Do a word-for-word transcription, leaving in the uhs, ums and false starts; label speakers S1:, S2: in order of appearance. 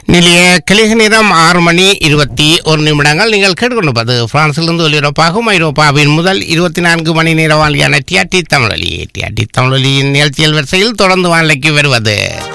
S1: நிலைய கிளிக நேரம் ஆறு மணி இருபத்தி ஒரு நிமிடங்கள். நீங்கள் கேட்டுக்கொண்டிருப்பது பிரான்சிலிருந்து ஒலிபரப்பாகும் ஐரோப்பாவின் முதல் இருபத்தி நான்கு மணி நேர வானிலையான டிஆர்டி தமிழொலி. டிஆர்டி தமிழொலியின் நிகழ்ச்சியல் வரிசையில் தொடர்ந்து வானிலைக்கு வருவது